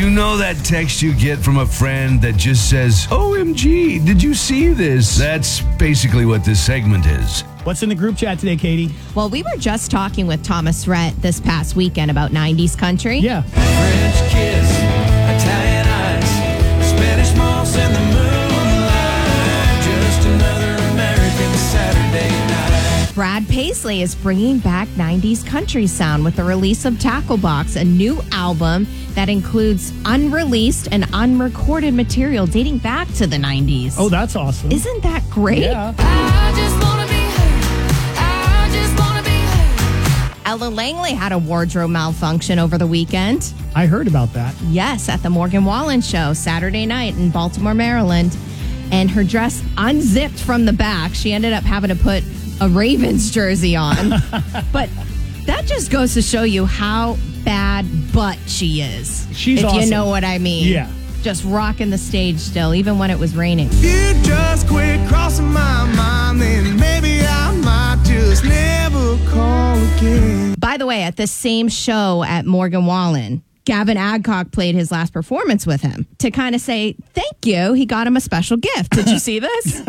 You know that text you get from a friend that just says, OMG, did you see this? That's basically what this segment is. What's in the group chat today, Katie? Well, we were just talking with Thomas Rhett this past weekend about 90s country. Yeah. French kiss, Italian ice, Spanish moss in the moonlight, just another American Saturday night. Brad Paisley is bringing back 90s country sound with the release of Tackle Box, a new album that includes unreleased and unrecorded material dating back to the 90s. Oh, that's awesome. Isn't that great? Yeah. I just wanna be heard. I just wanna be heard. Ella Langley had a wardrobe malfunction over the weekend. I heard about that. Yes, at the Morgan Wallen show Saturday night in Baltimore, Maryland. And her dress unzipped from the back. She ended up having to put a Ravens jersey on. But that just goes to show you how bad butt she is. She's if awesome. you know what I mean. Yeah. Just rocking the stage still, even when it was raining. You just quit crossing my mind, then maybe I might just never call again. By the way, at the same show at Morgan Wallen, Gavin Adcock played his last performance with him to kind of say thank you. He got him a special gift. Did you see this?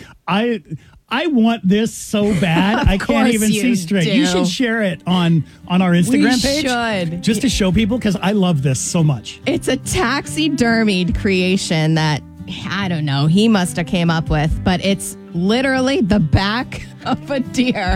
I want this so bad. I can't course even you see straight. do. You should share it on our Instagram page. should. Just to show people, because I love this so much. It's a taxidermied creation that, I don't know, he must have came up with, but it's literally the back of a deer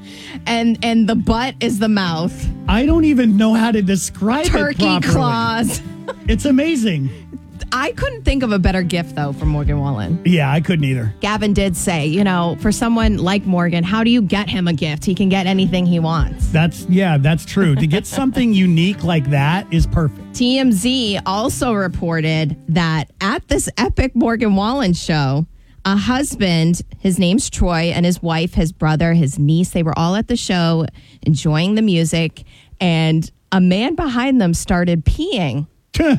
and the butt is the mouth. I don't even know how to describe it Turkey properly. claws. It's amazing. I couldn't think of a better gift, though, from Morgan Wallen. Yeah, I couldn't either. Gavin did say, for someone like Morgan, how do you get him a gift? He can get anything he wants. That's true. To get something unique like that is perfect. TMZ also reported that at this epic Morgan Wallen show, a husband, his name's Troy, and his wife, his brother, his niece, they were all at the show enjoying the music, and a man behind them started peeing.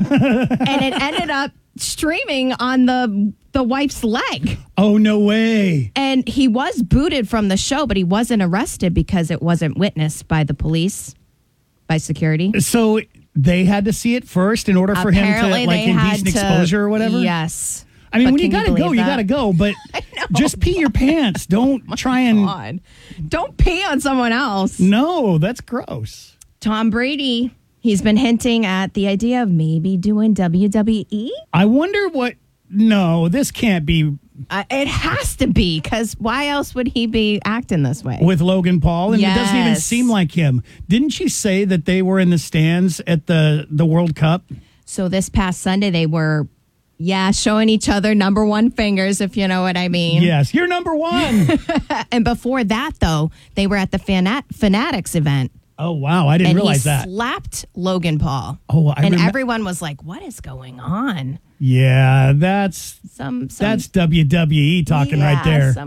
And it ended up streaming on the wife's leg. Oh, no way. And he was booted from the show, but he wasn't arrested because it wasn't witnessed by the police, by security. So they had to see it first in order for Apparently him to they had indecent to- exposure or whatever? Yes. I mean, But when you can gotta go, believe you that? gotta go. But just pee your pants. Don't try and... God. Don't pee on someone else. No, that's gross. Tom Brady, he's been hinting at the idea of maybe doing WWE. I wonder what... No, this can't be It has to be, because why else would he be acting this way? with Logan Paul. And it doesn't even Yes. seem like him. Didn't she say that they were in the stands at the World Cup? So this past Sunday, they were, showing each other number one fingers, if you know what I mean. Yes, you're number one. And before that, though, they were at the Fanatics event. Oh, wow. I didn't And realize he that. slapped Logan Paul. Oh, I And remem- everyone was like, what is going on? Yeah, that's Some WWE talking right yeah, there. some